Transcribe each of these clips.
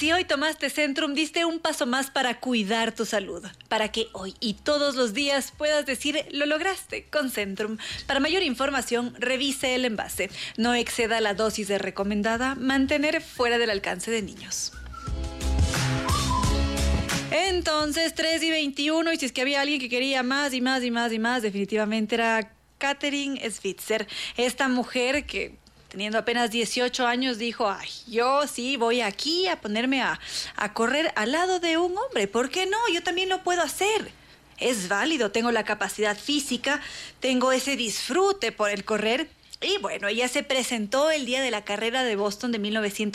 Si hoy tomaste Centrum, diste un paso más para cuidar tu salud, para que hoy y todos los días puedas decir lo lograste con Centrum. Para mayor información, revise el envase. No exceda la dosis de recomendada, mantener fuera del alcance de niños. Entonces, 3:21, y si es que había alguien que quería más y más y más y más, definitivamente era Catherine Switzer. Esta mujer que, teniendo apenas 18 años, dijo, ay, yo sí voy aquí a ponerme a correr al lado de un hombre. ¿Por qué no? Yo también lo puedo hacer. Es válido, tengo la capacidad física, tengo ese disfrute por el correr. Y bueno, ella se presentó el día de la carrera de Boston de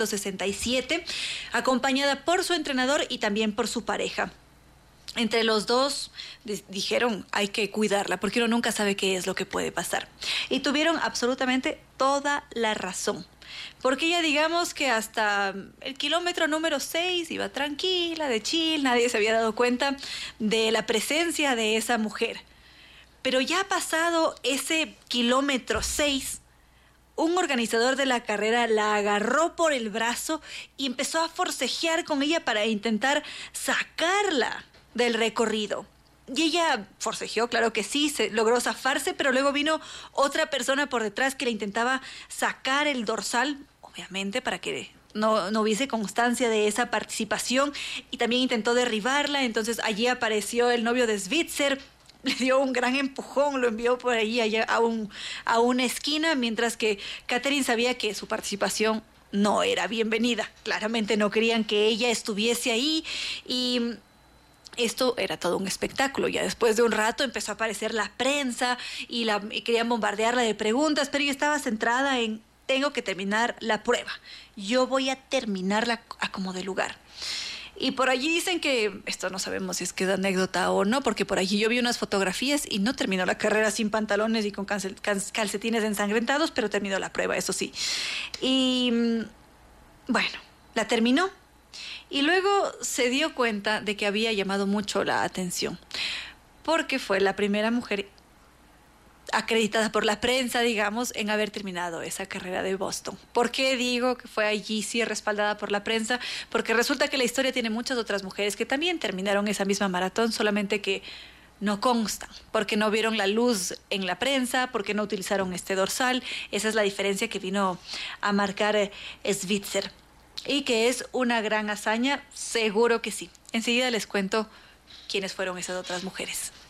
1967, acompañada por su entrenador y también por su pareja. Entre los dos dijeron, hay que cuidarla, porque uno nunca sabe qué es lo que puede pasar. Y tuvieron absolutamente toda la razón. Porque ella, digamos que hasta el kilómetro número 6 iba tranquila, de chill, nadie se había dado cuenta de la presencia de esa mujer. Pero ya pasado ese kilómetro 6, un organizador de la carrera la agarró por el brazo y empezó a forcejear con ella para intentar sacarla del recorrido. Y ella forcejeó, claro que sí, se logró zafarse, pero luego vino otra persona por detrás que le intentaba sacar el dorsal, obviamente para que no hubiese constancia de esa participación, y también intentó derribarla. Entonces allí apareció el novio de Switzer, le dio un gran empujón, lo envió por ahí allá a una esquina, mientras que Catherine sabía que su participación no era bienvenida. Claramente no querían que ella estuviese ahí, y esto era todo un espectáculo. Ya después de un rato empezó a aparecer la prensa y querían bombardearla de preguntas, pero ella estaba centrada en: tengo que terminar la prueba, yo voy a terminarla a como de lugar. Y por allí dicen que, esto no sabemos si es que es anécdota o no, porque por allí yo vi unas fotografías y no terminó la carrera sin pantalones y con calcetines ensangrentados, pero terminó la prueba, eso sí. Y bueno, la terminó. Y luego se dio cuenta de que había llamado mucho la atención, porque fue la primera mujer acreditada por la prensa, digamos, en haber terminado esa carrera de Boston. ¿Por qué digo que fue allí sí respaldada por la prensa? Porque resulta que la historia tiene muchas otras mujeres que también terminaron esa misma maratón, solamente que no constan, porque no vieron la luz en la prensa, porque no utilizaron este dorsal. Esa es la diferencia que vino a marcar Switzer. Y que es una gran hazaña, seguro que sí. Enseguida les cuento quiénes fueron esas otras mujeres.